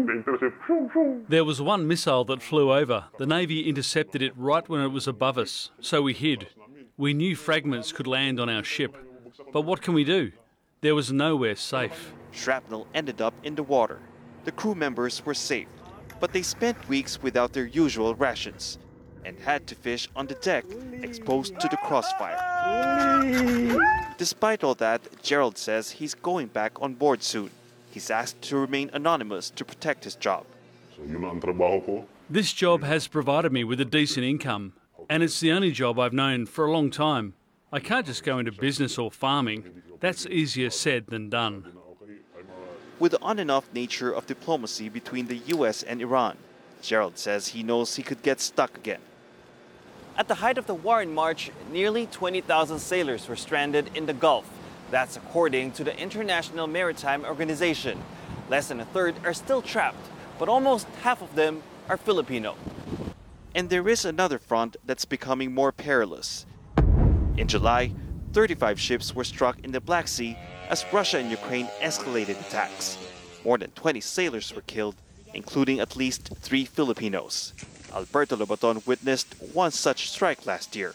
There was one missile that flew over. The Navy intercepted it right when it was above us, so we hid. We knew fragments could land on our ship. But what can we do? There was nowhere safe. Shrapnel ended up in the water. The crew members were safe, but they spent weeks without their usual rations and had to fish on the deck, exposed to the crossfire. Despite all that, Gerald says he's going back on board soon. He's asked to remain anonymous to protect his job. This job has provided me with a decent income, and it's the only job I've known for a long time. I can't just go into business or farming. That's easier said than done. With the on and off nature of diplomacy between the US and Iran, Gerald says he knows he could get stuck again. At the height of the war in March, nearly 20,000 sailors were stranded in the Gulf. That's according to the International Maritime Organization. Less than a third are still trapped, but almost half of them are Filipino. And there is another front that's becoming more perilous. In July, 35 ships were struck in the Black Sea as Russia and Ukraine escalated attacks. More than 20 sailors were killed, including at least 3 Filipinos. Alberto Lobaton witnessed one such strike last year.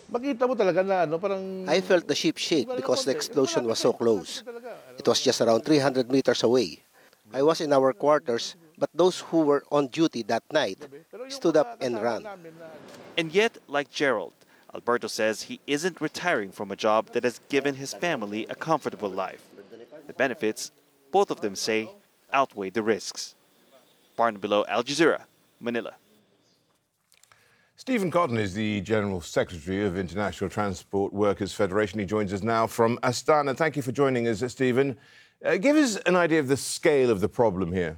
I felt the ship shake because the explosion was so close. It was just around 300 meters away. I was in our quarters, but those who were on duty that night stood up and ran. And yet, like Gerald, Alberto says he isn't retiring from a job that has given his family a comfortable life. The benefits, both of them say, outweigh the risks. Barnabelow, Al Jazeera, Manila. Stephen Cotton is the General Secretary of International Transport Workers Federation. He joins us now from Astana. Thank you for joining us, Stephen. Give us an idea of the scale of the problem here.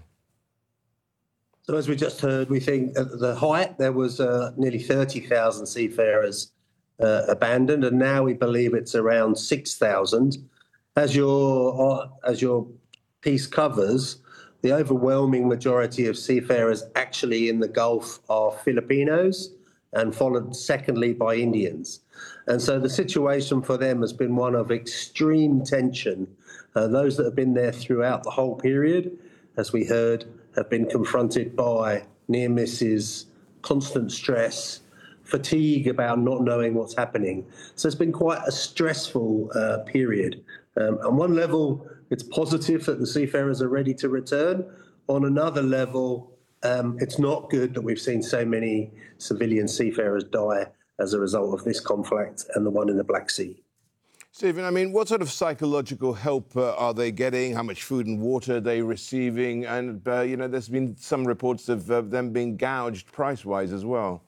So as we just heard, we think at the height there was nearly 30,000 seafarers abandoned, and now we believe it's around 6,000. As your piece covers, the overwhelming majority of seafarers actually in the Gulf are Filipinos, and followed secondly by Indians. And so the situation for them has been one of extreme tension. Those that have been there throughout the whole period, as we heard, have been confronted by near misses, constant stress, fatigue about not knowing what's happening. So it's been quite a stressful period. On one level, it's positive that the seafarers are ready to return. On another level, it's not good that we've seen so many civilian seafarers die as a result of this conflict and the one in the Black Sea. Stephen, I mean, what sort of psychological help are they getting? How much food and water are they receiving? And, you know, there's been some reports of them being gouged price-wise as well.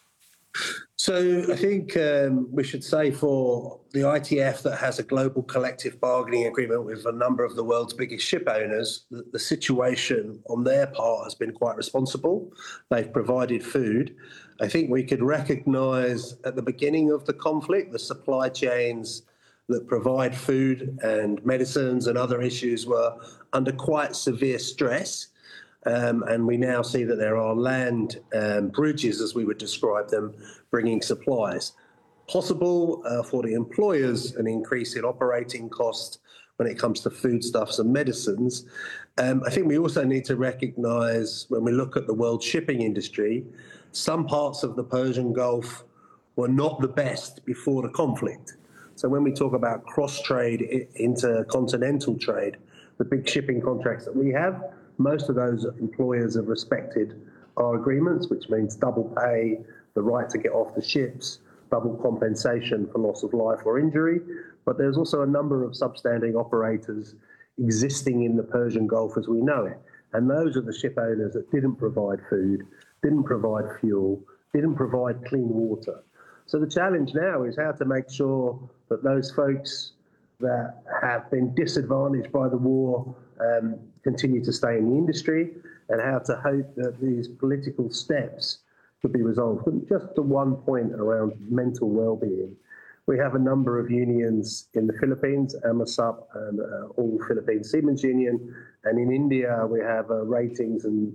So I think we should say for the ITF that has a global collective bargaining agreement with a number of the world's biggest ship owners, the situation on their part has been quite responsible. They've provided food. I think we could recognise at the beginning of the conflict, the supply chains that provide food and medicines and other issues were under quite severe stress. And we now see that there are land bridges, as we would describe them, bringing supplies. Possible for the employers an increase in operating costs when it comes to foodstuffs and medicines. I think we also need to recognise, when we look at the world shipping industry, some parts of the Persian Gulf were not the best before the conflict. So when we talk about cross-trade, intercontinental trade, the big shipping contracts that we have, most of those employers have respected our agreements, which means double pay, the right to get off the ships, double compensation for loss of life or injury. But there's also a number of substanding operators existing in the Persian Gulf as we know it. And those are the ship owners that didn't provide food, didn't provide fuel, didn't provide clean water. So the challenge now is how to make sure that those folks that have been disadvantaged by the war continue to stay in the industry, and how to hope that these political steps could be resolved. And just to one point around mental well-being, we have a number of unions in the Philippines, AMASUP and All Philippine Seamen's Union, and in India we have ratings and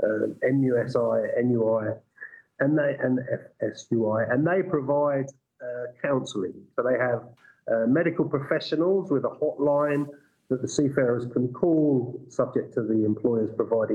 MUSI, NUI, and FSUI, and they provide counselling. So they have medical professionals with a hotline that the seafarers can call, subject to the employers providing